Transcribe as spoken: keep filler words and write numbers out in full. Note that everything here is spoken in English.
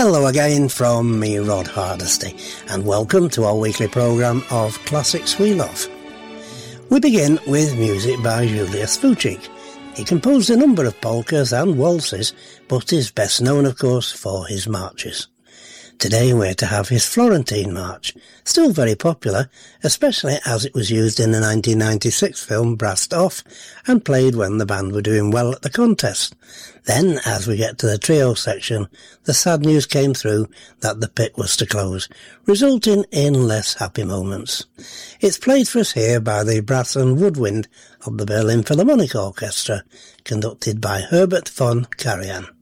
Hello again from me, Rod Hardesty, and welcome to our weekly programme of Classics We Love. We begin with music by Julius Fučík. He composed a number of polkas and waltzes, but is best known, of course, for his marches. Today we're to have his Florentine March, still very popular, especially as it was used in the nineteen ninety-six film Brassed Off and played when the band were doing well at the contest. Then, as we get to the trio section, the sad news came through that the pit was to close, resulting in less happy moments. It's played for us here by the brass and woodwind of the Berlin Philharmonic Orchestra, conducted by Herbert von Karajan.